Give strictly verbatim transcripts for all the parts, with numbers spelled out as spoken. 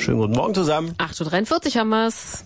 Schönen guten Morgen zusammen. acht Uhr dreiundvierzig haben wir's.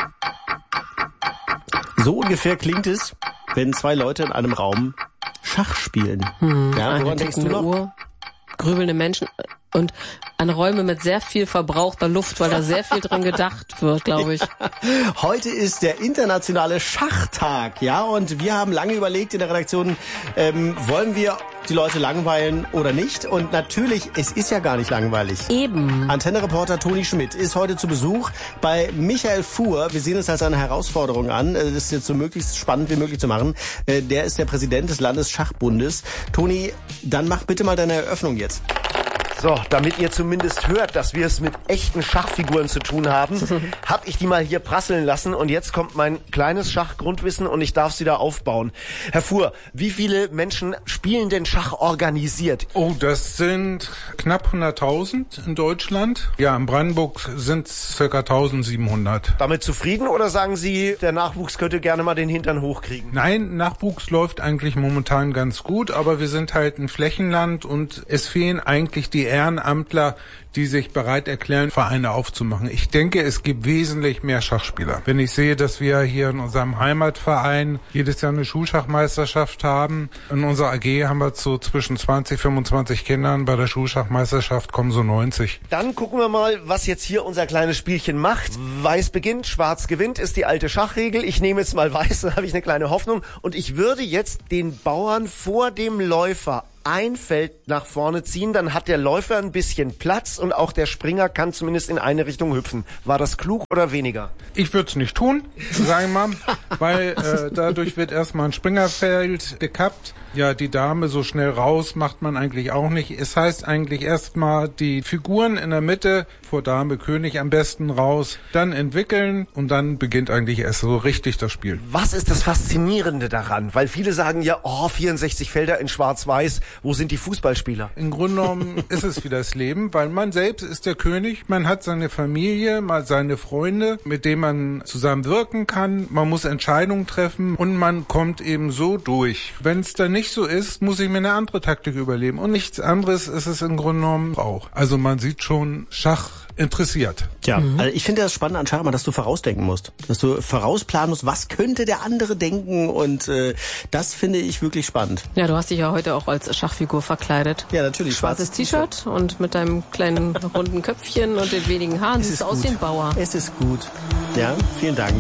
So ungefähr klingt es, wenn zwei Leute in einem Raum Schach spielen. Hm, ja, eine woran denkst du tickende noch? Uhr, grübelnde Menschen und an Räume mit sehr viel verbrauchter Luft, weil da sehr viel drin gedacht wird, glaube ich. Heute ist der internationale Schachtag, ja, und wir haben lange überlegt in der Redaktion, ähm, wollen wir die Leute langweilen oder nicht? Und natürlich, es ist ja gar nicht langweilig. Eben. Antenne-Reporter Toni Schmidt ist heute zu Besuch bei Michael Fuhr. Wir sehen es als eine Herausforderung an, das ist jetzt so möglichst spannend wie möglich zu machen. Der ist der Präsident des Landesschachbundes. Toni, dann mach bitte mal deine Eröffnung jetzt. So, damit ihr zumindest hört, dass wir es mit echten Schachfiguren zu tun haben, habe ich die mal hier prasseln lassen und jetzt kommt mein kleines Schachgrundwissen und ich darf es wieder aufbauen. Herr Fuhr, wie viele Menschen spielen denn Schach organisiert? Oh, das sind knapp hunderttausend in Deutschland. Ja, in Brandenburg sind es ca. eintausendsiebenhundert. Damit zufrieden oder sagen Sie, der Nachwuchs könnte gerne mal den Hintern hochkriegen? Nein, Nachwuchs läuft eigentlich momentan ganz gut, aber wir sind halt ein Flächenland und es fehlen eigentlich die Ehrenamtler, die sich bereit erklären, Vereine aufzumachen. Ich denke, es gibt wesentlich mehr Schachspieler. Wenn ich sehe, dass wir hier in unserem Heimatverein jedes Jahr eine Schulschachmeisterschaft haben, in unserer A G haben wir so zwischen zwanzig, fünfundzwanzig Kindern, bei der Schulschachmeisterschaft kommen so neunzig. Dann gucken wir mal, was jetzt hier unser kleines Spielchen macht. Weiß beginnt, Schwarz gewinnt, ist die alte Schachregel. Ich nehme jetzt mal Weiß, dann habe ich eine kleine Hoffnung. Und ich würde jetzt den Bauern vor dem Läufer ein Feld nach vorne ziehen, dann hat der Läufer ein bisschen Platz und auch der Springer kann zumindest in eine Richtung hüpfen. War das klug oder weniger? Ich würde es nicht tun, sagen wir mal, weil äh, dadurch wird erstmal ein Springerfeld gekappt. Ja, die Dame so schnell raus macht man eigentlich auch nicht. Es heißt eigentlich erstmal die Figuren in der Mitte, vor Dame, König am besten raus, dann entwickeln und dann beginnt eigentlich erst so richtig das Spiel. Was ist das Faszinierende daran? Weil viele sagen ja, oh, vierundsechzig Felder in Schwarz-Weiß, wo sind die Fußballspieler? Im Grunde genommen ist es wie das Leben, weil man selbst ist der König, man hat seine Familie, mal seine Freunde, mit denen man zusammen wirken kann, man muss Entscheidungen treffen und man kommt eben so durch. Wenn es dann nicht so ist, muss ich mir eine andere Taktik überlegen und nichts anderes ist es im Grunde genommen auch. Also man sieht schon, Schach interessiert. Tja, mhm. also ich finde das spannend an Schach, dass du vorausdenken musst. Dass du vorausplanen musst, was könnte der andere denken und äh, das finde ich wirklich spannend. Ja, du hast dich ja heute auch als Schachfigur verkleidet. Ja, natürlich. Schwarzes T-Shirt und mit deinem kleinen runden Köpfchen und den wenigen Haaren siehst du aus wie ein Bauer. Es ist gut. Ja, vielen Dank.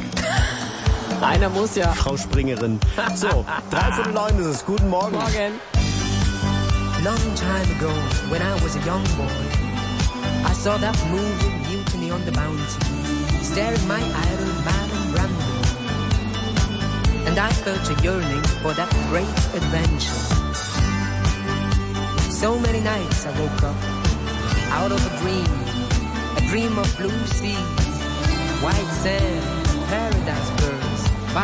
Einer muss ja. Frau Springerin. So, dreiviertel neun ist es. Guten Morgen. Morgen. Long time ago, when I was a young boy, I saw that movie, Mutiny on the Bounty, staring my idol, Marlon Brando. And I felt a yearning for that great adventure. So many nights I woke up, out of a dream, a dream of blue seas, white sand, paradise birds.